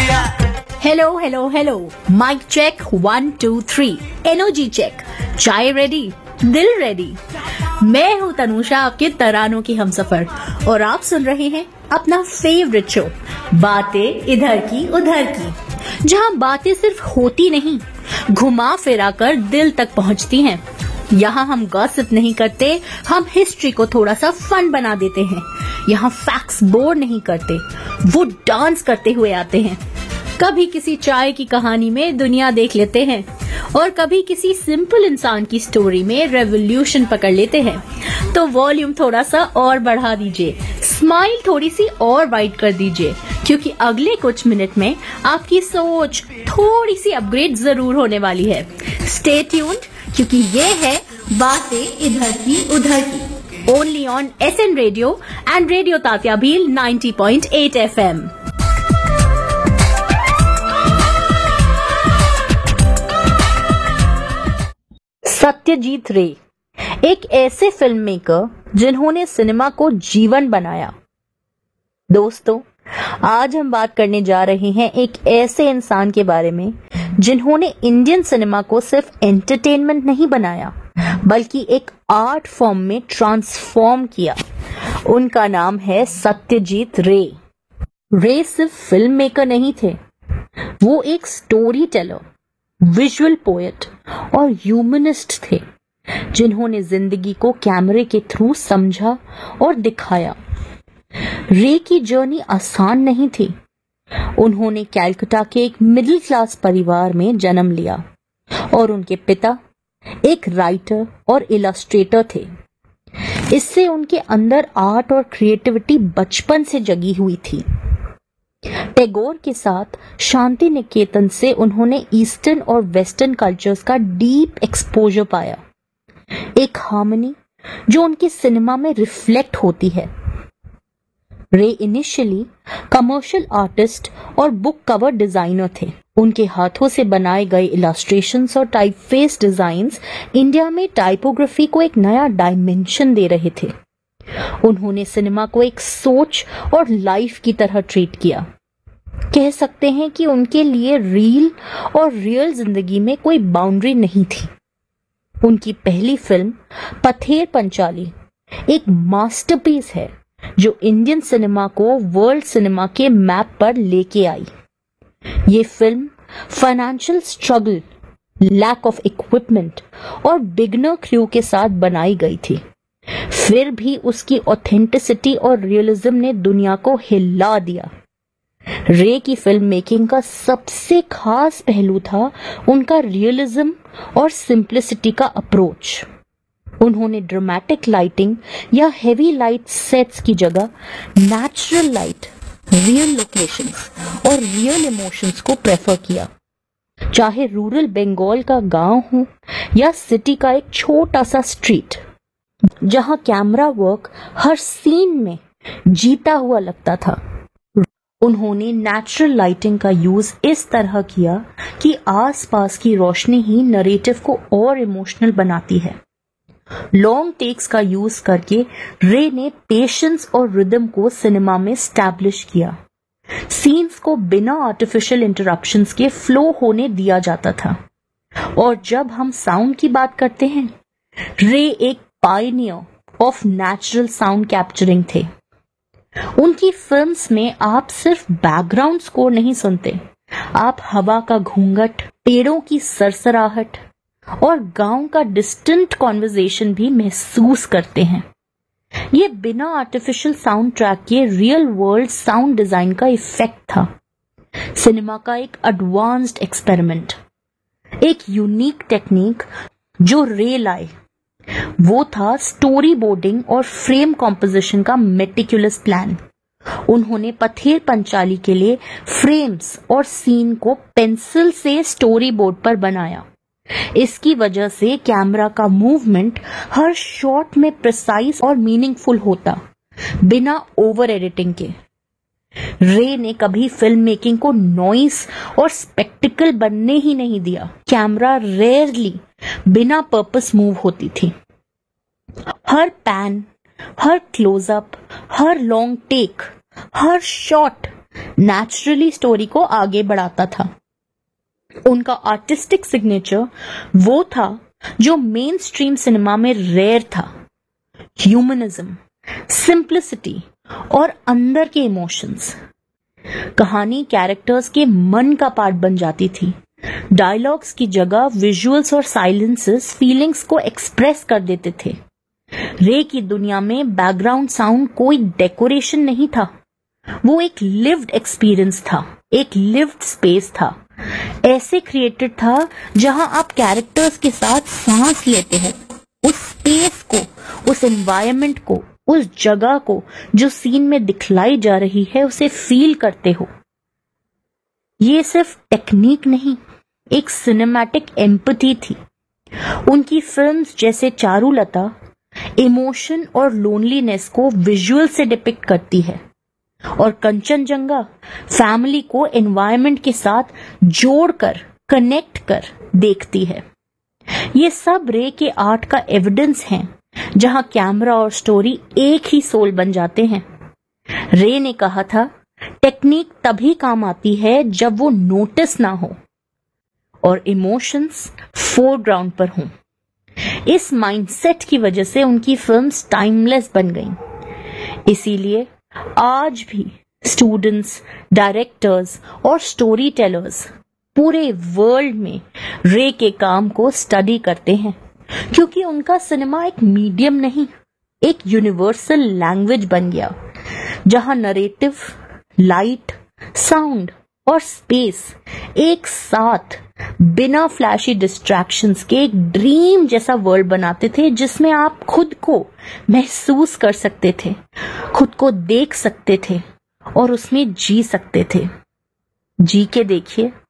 Hello hello hello, mic check 1 2 3, energy check, चाय ready, दिल ready. मैं हूँ तनुषा, आपके तरानों की हमसफर, और आप सुन रहे हैं अपना फेवरेट शो बातें इधर की उधर की, जहाँ बातें सिर्फ होती नहीं, घुमा फिरा कर दिल तक पहुँचती हैं। यहाँ हम गॉसिप नहीं करते, हम हिस्ट्री को थोड़ा सा फन बना देते हैं। यहाँ फैक्ट्स बोर नहीं करते, वो डांस करते हुए आते हैं। कभी किसी चाय की कहानी में दुनिया देख लेते हैं, और कभी किसी सिंपल इंसान की स्टोरी में रेवोल्यूशन पकड़ लेते हैं। तो वॉल्यूम थोड़ा सा और बढ़ा दीजिए, स्माइल थोड़ी सी और वाइड कर दीजिए, क्योंकि अगले कुछ मिनट में आपकी सोच थोड़ी सी अपग्रेड जरूर होने वाली है। स्टे ट्यून्ड, क्योंकि ये है बातें इधर की उधर की, only on SN radio and radio Tatya Bhil 90.8 FM। Satyajit रे एक ऐसे फिल्म मेकर जिन्होंने सिनेमा को जीवन बनाया। दोस्तों, आज हम बात करने जा रहे हैं एक ऐसे इंसान के बारे में जिन्होंने इंडियन सिनेमा को सिर्फ एंटरटेनमेंट नहीं बनाया, बल्कि एक आर्ट फॉर्म में ट्रांसफॉर्म किया। उनका नाम है सत्यजीत रे। रे सिर्फ फिल्म मेकर नहीं थे, वो एक स्टोरी टेलर, विजुअल पोएट और ह्यूमनिस्ट थे, जिन्होंने जिंदगी को कैमरे के थ्रू समझा और दिखाया। रे की जर्नी आसान नहीं थी। उन्होंने कैलकाटा के एक मिडिल क्लास परिवार में जन्म लिया, और उनके पिता एक राइटर और इलस्ट्रेटर थे। इससे उनके अंदर आर्ट और क्रिएटिविटी बचपन से जगी हुई थी। टैगोर के साथ शांति निकेतन से उन्होंने ईस्टर्न और वेस्टर्न कल्चर्स का डीप एक्सपोजर पाया, एक हार्मनी जो उनके सिनेमा में रिफ्लेक्ट होती है। रे इनिशियली कमर्शियल आर्टिस्ट और बुक कवर डिजाइनर थे। उनके हाथों से बनाए गए इलस्ट्रेशंस और टाइपफेस डिजाइन्स इंडिया में टाइपोग्राफी को एक नया डायमेंशन दे रहे थे। उन्होंने सिनेमा को एक सोच और लाइफ की तरह ट्रीट किया। कह सकते हैं कि उनके लिए रील और रियल जिंदगी में कोई बाउंड्री नहीं थी। उनकी पहली फिल्म पथेर पंचाली एक मास्टरपीस है, जो इंडियन सिनेमा को वर्ल्ड सिनेमा के मैप पर लेके आई। ये film financial struggle, lack of equipment और बिगनर क्रू के साथ बनाई गई थी। फिर भी उसकी ऑथेंटिसिटी और रियलिज्म ने दुनिया को हिला दिया। रे की फिल्म मेकिंग का सबसे खास पहलू था उनका रियलिज्म और सिंप्लिसिटी का अप्रोच। उन्होंने ड्रामेटिक लाइटिंग या हेवी लाइट सेट्स की जगह नेचुरल लाइट, रियल लोकेशंस और रियल इमोशंस को प्रेफर किया। चाहे रूरल बंगाल का गांव हो या सिटी का एक छोटा सा स्ट्रीट, जहां कैमरा वर्क हर सीन में जीता हुआ लगता था। उन्होंने नेचुरल लाइटिंग का यूज इस तरह किया कि आसपास की रोशनी ही नरेटिव को और इमोशनल बनाती है। लॉन्ग टेक्स का यूज करके रे ने पेशेंस और रिदम को सिनेमा में स्टैब्लिश किया। सीन्स को बिना आर्टिफिशियल इंटरप्शंस के फ्लो होने दिया जाता था। और जब हम साउंड की बात करते हैं, रे एक Pioneer of natural sound capturing थे। उनकी फिल्म्स में आप सिर्फ बैकग्राउंड स्कोर नहीं सुनते, आप हवा का घूंघट, पेड़ों की सरसराहट और गांव का डिस्टेंट कॉन्वर्सेशन भी महसूस करते हैं। ये बिना आर्टिफिशियल साउंड ट्रैक के रियल वर्ल्ड साउंड डिजाइन का इफेक्ट था। सिनेमा का एक एडवांस्ड एक्सपेरिमेंट, एक यूनिक टेक्निक जो रे लाए, वो था स्टोरी बोर्डिंग और फ्रेम कॉम्पोजिशन का मेटिकुलस प्लान। उन्होंने पथेर पंचाली के लिए फ्रेम्स और सीन को पेंसिल से स्टोरी बोर्ड पर बनाया। इसकी वजह से कैमरा का मूवमेंट हर शॉट में प्रिसाइज और मीनिंगफुल होता, बिना ओवर एडिटिंग के। रे ने कभी फिल्म मेकिंग को नॉइस और स्पेक्टिकल बनने ही नहीं दिया। कैमरा रेयरली बिना पर्पस मूव होती थी। हर पैन, हर क्लोजअप, हर लॉन्ग टेक, हर शॉट नेचुरली स्टोरी को आगे बढ़ाता था। उनका आर्टिस्टिक सिग्नेचर वो था जो मेन स्ट्रीम सिनेमा में रेयर था। ह्यूमनिज्म, सिंप्लिसिटी और अंदर के इमोशंस। कहानी कैरेक्टर्स के मन का पार्ट बन जाती थी। डायलॉग्स की जगह विजुअल्स और साइलेंसेस फीलिंग्स को एक्सप्रेस कर देते थे। रे की दुनिया में बैकग्राउंड साउंड कोई डेकोरेशन नहीं था, वो एक लिव्ड एक्सपीरियंस था, एक लिव्ड स्पेस था। ऐसे क्रिएटेड था जहां आप कैरेक्टर्स के साथ सांस लेते हो, उस स्पेस को, उस एनवायरनमेंट को, उस जगह को जो सीन में दिखलाई जा रही है उसे फील करते हो। ये सिर्फ टेक्निक नहीं, एक सिनेमैटिक एम्पैथी थी। उनकी फिल्म्स जैसे चारुलता इमोशन और लोनलीनेस को विजुअल से डिपिक्ट करती है, और कंचनजंगा फैमिली को एनवायरनमेंट के साथ जोड़कर, कनेक्ट कर देखती है। ये सब रे के आर्ट का एविडेंस है, जहां कैमरा और स्टोरी एक ही सोल बन जाते हैं। रे ने कहा था, टेक्निक तभी काम आती है जब वो नोटिस ना हो और इमोशंस फोरग्राउंड पर हों। इस माइंडसेट की वजह से उनकी फिल्म्स टाइमलेस बन गईं। इसीलिए आज भी स्टूडेंट्स, डायरेक्टर्स और स्टोरी टेलर्स पूरे वर्ल्ड में रे के काम को स्टडी करते हैं, क्योंकि उनका सिनेमा एक मीडियम नहीं, एक यूनिवर्सल लैंग्वेज बन गया, जहां नरेटिव, लाइट, साउंड और स्पेस एक साथ बिना फ्लैशी डिस्ट्रैक्शंस के एक ड्रीम जैसा वर्ल्ड बनाते थे, जिसमें आप खुद को महसूस कर सकते थे, खुद को देख सकते थे और उसमें जी सकते थे। जी के देखिए।